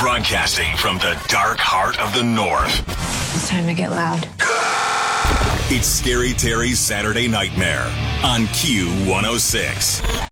Broadcasting from the dark heart of the North. It's time to get loud. It's Scary Terry's Saturday Nightmare on Q106.